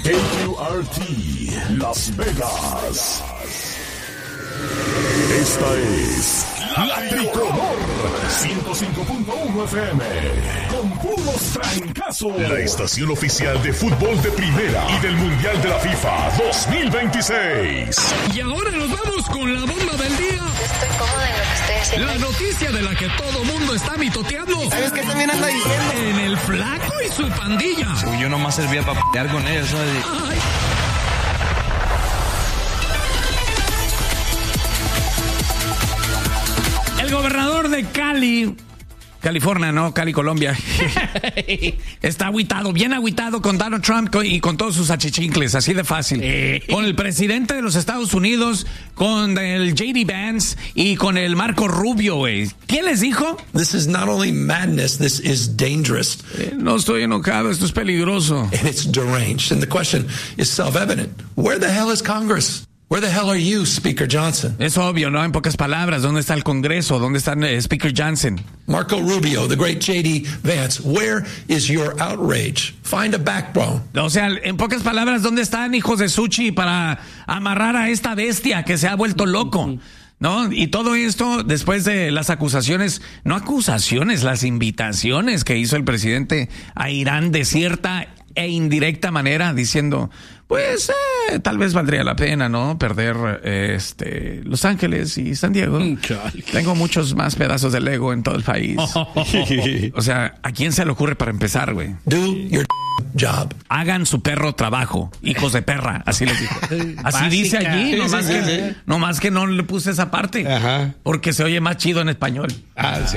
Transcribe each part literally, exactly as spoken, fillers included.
K Q R T, Las Vegas. Esta es La Tricolor, ciento cinco punto uno F M, con puros trancazos. La estación oficial de fútbol de primera y del Mundial de la FIFA dos mil veintiséis. Y ahora nos vamos con la bomba del día. Estoy cómoda en lo que estoy haciendo. La noticia de la que todo mundo está mitoteando. ¿Sabes qué también anda diciendo? En el Flaco y su pandilla. Uy, yo nomás servía para pelear con ellos, ¿sabes? Ay. El gobernador de Cali, California, no, Cali, Colombia, está agüitado, bien agüitado con Donald Trump y con todos sus achichincles, así de fácil. Con el presidente de los Estados Unidos, con el J D Vance y con el Marco Rubio, güey. ¿Qué les dijo? This is not only madness, this is dangerous. Eh, no estoy enojado, esto es peligroso. And it's deranged. And the question is self-evident. Where the hell is Congress? Where the hell are you, Speaker Johnson? Es obvio, ¿no? En pocas palabras, ¿dónde está el Congreso? ¿Dónde está el Speaker Johnson? Marco Rubio, the great J D Vance, where is your outrage? Find a backbone. O sea, en pocas palabras, ¿dónde están, hijos de Suchi, para amarrar a esta bestia que se ha vuelto loco? ¿No? Y todo esto después de las acusaciones, no acusaciones, las invitaciones que hizo el presidente a Irán de cierta e indirecta manera, diciendo, pues eh, tal vez valdría la pena, ¿no? Perder eh, este Los Ángeles y San Diego. Tengo muchos más pedazos de Lego en todo el país. O sea, ¿a quién se le ocurre para empezar, güey? Do your job. Hagan su perro trabajo, hijos de perra, así les dijo. Así Básica. Dice allí, sí, nomás, sí, que, sí. nomás que no le puse esa parte. Ajá. Porque se oye más chido en español. Ah, sí.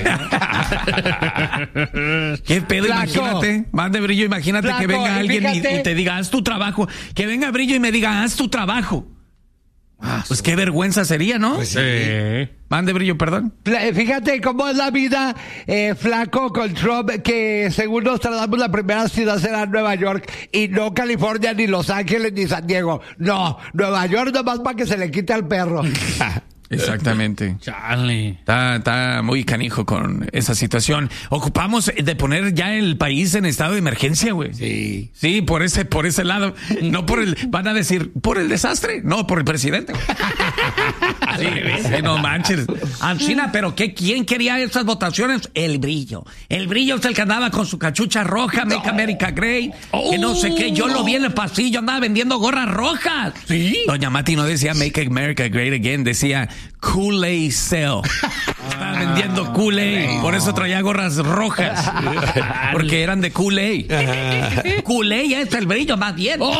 ¿Qué pedo? Flaco. Imagínate, más de Brillo, imagínate Flaco, que venga alguien y, y te diga, haz tu trabajo. Que venga Brillo y me diga, haz tu trabajo. Ah, pues qué vergüenza sería, ¿no? Pues sí. Mande Brillo, perdón. Fíjate cómo es la vida, eh, Flaco, con Trump, que según nos tratamos, la primera ciudad será Nueva York y no California, ni Los Ángeles, ni San Diego. No, Nueva York nomás para que se le quite al perro. Exactamente. Charlie. Está, está muy canijo con esa situación. Ocupamos de poner ya el país en estado de emergencia, güey. Sí. Sí, por ese, por ese lado. No por el, van a decir, por el desastre. No, por el presidente. Sí, sí, no manches. China, pero ¿qué, ¿quién quería esas votaciones? El Brillo. El Brillo es el que andaba con su cachucha roja, Make no. America Great, oh, que no sé qué. Yo lo vi en el pasillo, andaba vendiendo gorras rojas. Sí. Doña Mati no decía Make America Great Again, decía Kool-Aid Sale. Estaba vendiendo Kool-Aid, por eso traía gorras rojas, porque eran de Kool-Aid. Kool-Aid es el Brillo, más bien. Oh,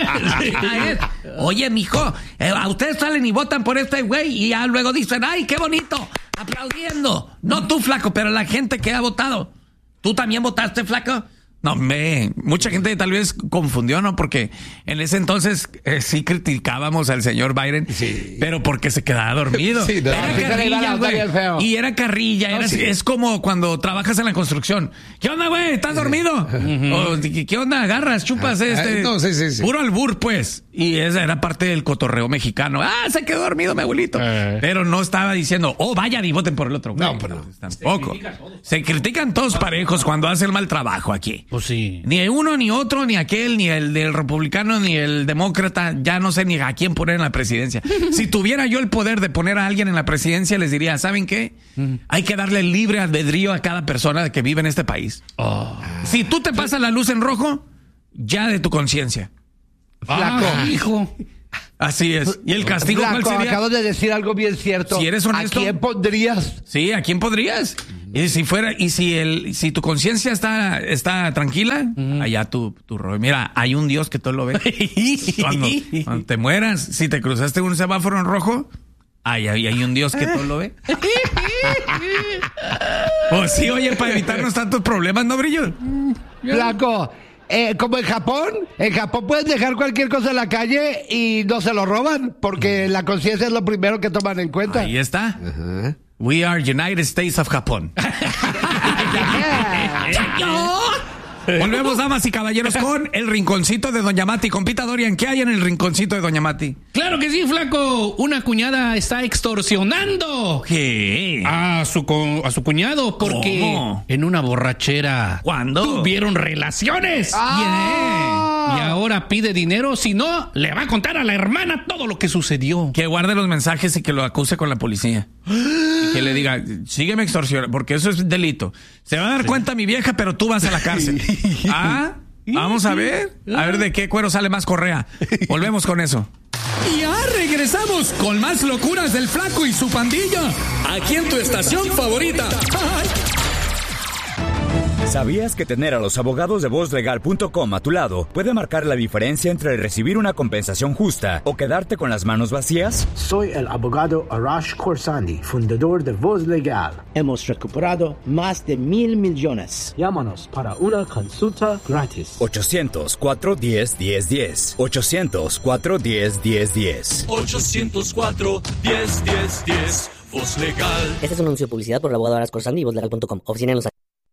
oye, mijo, eh, a ustedes salen y votan por este güey y ya luego dicen, ay, qué bonito, aplaudiendo. No tú, Flaco, pero la gente que ha votado. ¿Tú también votaste, Flaco? No, me, mucha gente tal vez confundió, ¿no? Porque en ese entonces eh, sí criticábamos al señor Biden, sí. Pero porque se quedaba dormido. Sí, no, era carrilla, güey. Y era carrilla. No, era, sí. Es como cuando trabajas en la construcción. ¿Qué onda, güey? ¿Estás dormido? Uh-huh. O, ¿qué onda? Agarras, chupas ah, este. No, sí, sí, sí. Puro albur, pues. Y esa era parte del cotorreo mexicano. Ah, se quedó dormido mi abuelito. Uh. Pero no estaba diciendo, oh, vayan y voten por el otro. Güey. No, pero tampoco. Se, critica se critican todos parejos cuando hacen mal trabajo aquí. Pues sí. Ni uno, ni otro, ni aquel, ni el del republicano, ni el demócrata. Ya no sé ni a quién poner en la presidencia. Si tuviera yo el poder de poner a alguien en la presidencia, les diría, ¿saben qué? Uh-huh. Hay que darle libre albedrío a cada persona que vive en este país. Oh. Si tú te pasas la luz en rojo, ya de tu conciencia. Flaco, ah, hijo. Así es. ¿Y el castigo Flaco, cuál sería? Acabo de decir algo bien cierto. Si eres honesto, ¿a quién pondrías? Sí, ¿a quién podrías? Y si fuera, y si el, si tu conciencia está, está tranquila, mm. allá tu, tu rollo. Mira, hay un Dios que todo lo ve. Cuando, cuando te mueras, si te cruzaste un semáforo en rojo, ay, ay, hay un Dios que todo lo ve. Pues sí, oye, para evitarnos tantos problemas, ¿no, Brillo? Flaco. Eh, como en Japón, en Japón puedes dejar cualquier cosa en la calle y no se lo roban, porque la conciencia es lo primero que toman en cuenta. Ahí está. Uh-huh. We are United States of Japón. Volvemos, damas y caballeros, con el rinconcito de Doña Mati. Compita Dorian, ¿qué hay en el rinconcito de Doña Mati? Claro que sí, Flaco. Una cuñada está extorsionando ¿Qué? a su a su cuñado porque ¿Cómo? En una borrachera ¿Cuándo? tuvieron relaciones. ¡Ah! Yeah. Y ahora pide dinero, si no, le va a contar a la hermana todo lo que sucedió. Que guarde los mensajes y que lo acuse con la policía. Y que le diga, sígueme extorsionando, porque eso es delito. Se va a dar sí. cuenta mi vieja, pero tú vas a la cárcel. Ah, vamos a ver. A ver de qué cuero sale más correa. Volvemos con eso. Y ya regresamos con más locuras del Flaco y su pandilla. Aquí en tu estación favorita. ¿Sabías que tener a los abogados de voz legal punto com a tu lado puede marcar la diferencia entre recibir una compensación justa o quedarte con las manos vacías? Soy el abogado Arash Khorsandi, fundador de Voz Legal. Hemos recuperado más de mil millones. Llámanos para una consulta gratis. ochocientos, cuatro diez, diez diez. ochocientos, cuatro diez, diez diez. ochocientos cuatro, diez diez diez. Voz Legal. Este es un anuncio de publicidad por el abogado Arash Khorsandi y voz legal punto com. Oficina en Los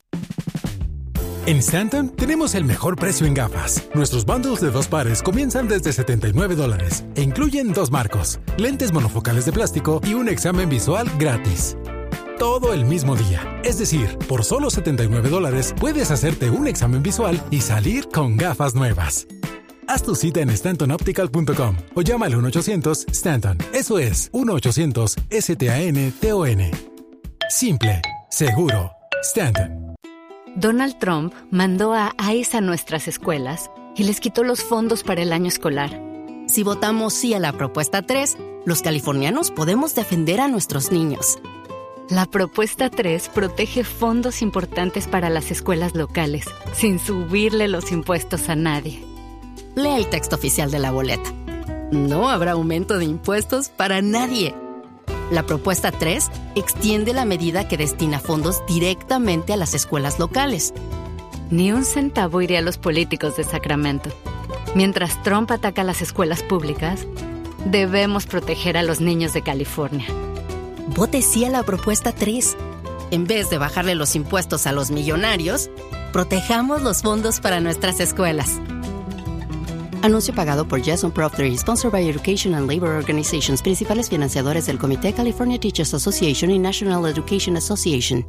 En Stanton tenemos el mejor precio en gafas. Nuestros bundles de dos pares comienzan desde setenta y nueve dólares e incluyen dos marcos, lentes monofocales de plástico y un examen visual gratis. Todo el mismo día. Es decir, por solo setenta y nueve dólares puedes hacerte un examen visual y salir con gafas nuevas. Haz tu cita en stanton optical punto com o llama al uno ochocientos Stanton. Eso es uno ochocientos S T A N T O N. Simple, seguro, Stanton. Donald Trump mandó a ICE a nuestras escuelas y les quitó los fondos para el año escolar. Si votamos sí a la propuesta tres, los californianos podemos defender a nuestros niños. La propuesta tres protege fondos importantes para las escuelas locales, sin subirle los impuestos a nadie. Lee el texto oficial de la boleta. No habrá aumento de impuestos para nadie. La propuesta tres extiende la medida que destina fondos directamente a las escuelas locales. Ni un centavo iría a los políticos de Sacramento. Mientras Trump ataca a las escuelas públicas, debemos proteger a los niños de California. Vote sí a la propuesta tres. En vez de bajarle los impuestos a los millonarios, protejamos los fondos para nuestras escuelas. Anuncio pagado por Jason Prop tres, sponsored by Education and Labor Organizations, principales financiadores del Comité California Teachers Association y National Education Association.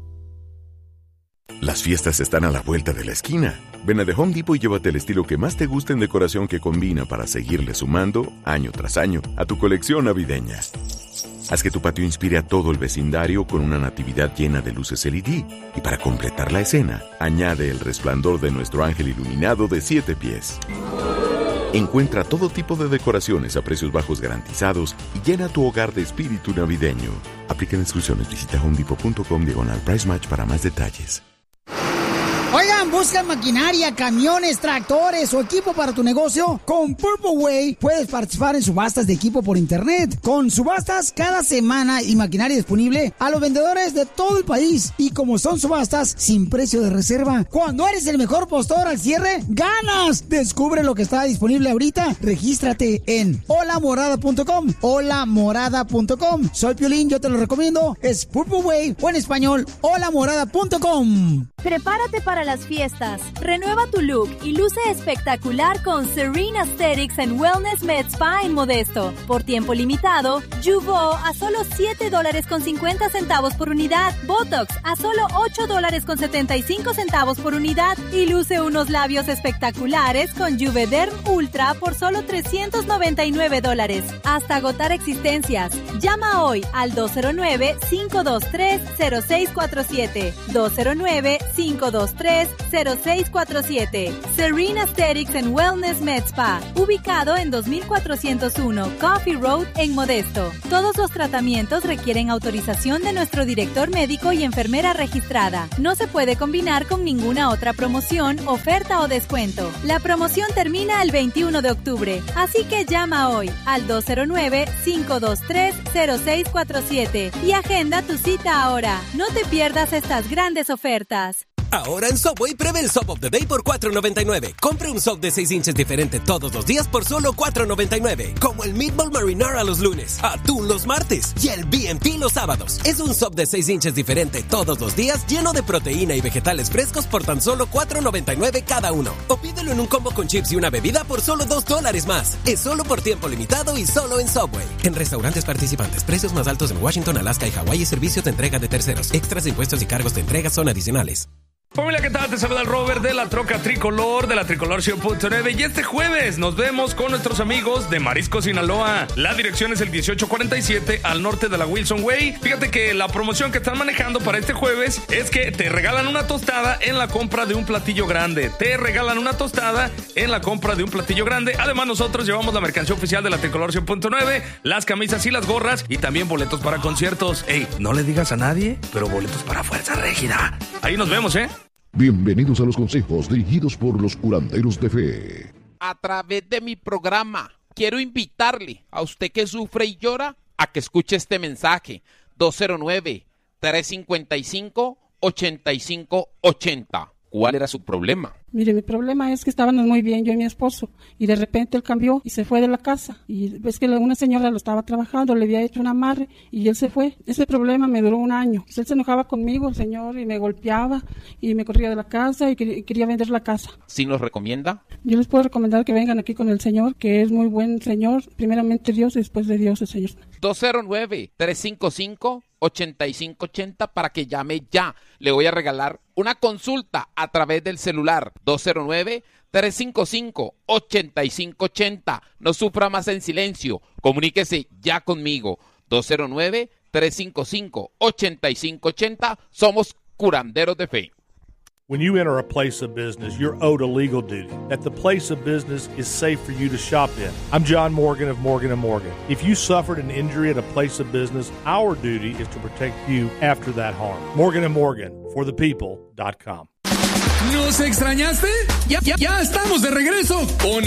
Las fiestas están a la vuelta de la esquina. Ven a The Home Depot y llévate el estilo que más te guste en decoración que combina para seguirle sumando, año tras año, a tu colección navideña. Haz que tu patio inspire a todo el vecindario con una natividad llena de luces L E D. Y para completar la escena, añade el resplandor de nuestro ángel iluminado de siete pies. Encuentra todo tipo de decoraciones a precios bajos garantizados y llena tu hogar de espíritu navideño. Aplican instrucciones. Visita home depot punto com diagonal price match para más detalles. Oigan, buscan maquinaria, camiones, tractores o equipo para tu negocio. Con Purple Way puedes participar en subastas de equipo por internet. Con subastas cada semana y maquinaria disponible a los vendedores de todo el país. Y como son subastas sin precio de reserva, cuando eres el mejor postor al cierre, ¡ganas! Descubre lo que está disponible ahorita. Regístrate en hola morada punto com. hola morada punto com. Soy Piolín, yo te lo recomiendo. Es Purple Way o en español, hola morada punto com. Prepárate para las fiestas. Renueva tu look y luce espectacular con Serene Aesthetics and Wellness Med Spa en Modesto. Por tiempo limitado, Jeuveau a solo siete dólares con cincuenta centavos por unidad. Botox a solo ocho dólares con setenta y cinco centavos por unidad. Y luce unos labios espectaculares con Juvederm Ultra por solo trescientos noventa y nueve dólares. Hasta agotar existencias. Llama hoy al dos cero nueve, cinco dos tres, cero seis cuatro siete. dos cero nueve, cinco dos tres, cero seis cuatro siete. Serene Aesthetics and Wellness Med Spa, ubicado en dos mil cuatrocientos uno Coffee Road en Modesto. Todos los tratamientos requieren autorización de nuestro director médico y enfermera registrada. No se puede combinar con ninguna otra promoción, oferta o descuento. La promoción termina el veintiuno de octubre, así que llama hoy al dos cero nueve, cinco dos tres, cero seis cuatro siete y agenda tu cita ahora. No te pierdas estas grandes ofertas. Ahora en Subway, pruebe el Sub of the Day por cuatro noventa y nueve. Compre un sub de seis inches diferente todos los días por solo cuatro noventa y nueve. Como el Meatball Marinara los lunes, atún los martes y el B and P los sábados. Es un sub de seis inches diferente todos los días, lleno de proteína y vegetales frescos por tan solo cuatro noventa y nueve cada uno. O pídelo en un combo con chips y una bebida por solo dos dólares más. Es solo por tiempo limitado y solo en Subway. En restaurantes participantes, precios más altos en Washington, Alaska y Hawái y servicios de entrega de terceros. Extras, impuestos y cargos de entrega son adicionales. Familia, ¿qué tal? Te saluda el Robert de la Troca Tricolor, de la Tricolor cien punto nueve. Y este jueves nos vemos con nuestros amigos de Marisco Sinaloa. La dirección es el dieciocho cuarenta y siete al norte de la Wilson Way. Fíjate que la promoción que están manejando para este jueves es que te regalan una tostada en la compra de un platillo grande. Te regalan una tostada en la compra de un platillo grande. Además, nosotros llevamos la mercancía oficial de la Tricolor cien punto nueve, las camisas y las gorras, y también boletos para conciertos. Ey, no le digas a nadie, pero boletos para Fuerza Régida. Ahí nos vemos, ¿eh? Bienvenidos a los consejos dirigidos por los curanderos de fe. A través de mi programa, quiero invitarle a usted que sufre y llora a que escuche este mensaje. dos cero nueve, tres cinco cinco, ocho cinco ocho cero. ¿Cuál era su problema? Mire, mi problema es que estábamos muy bien, yo y mi esposo, y de repente él cambió y se fue de la casa. Y ves que una señora lo estaba trabajando, le había hecho un amarre y él se fue. Ese problema me duró un año. Él se enojaba conmigo, el señor, y me golpeaba y me corría de la casa y quería vender la casa. ¿Sí nos recomienda? Yo les puedo recomendar que vengan aquí con el señor, que es muy buen señor. Primeramente Dios y después de Dios el señor. dos cero nueve, tres cinco cinco, ocho cinco ocho cero para que llame ya. Le voy a regalar una consulta a través del celular. dos cero nueve, tres cinco cinco, ocho cinco ocho cero. No sufra más en silencio. Comuníquese ya conmigo. dos cero nueve, tres cinco cinco, ocho cinco ocho cero. Somos curanderos de fe. When you enter a place of business, you're owed a legal duty that the place of business is safe for you to shop in. I'm John Morgan of Morgan and Morgan. If you suffered an injury at a place of business, our duty is to protect you after that harm. Morgan and Morgan, for the people dot com. ¿Nos extrañaste? Ya, ya, ya estamos de regreso con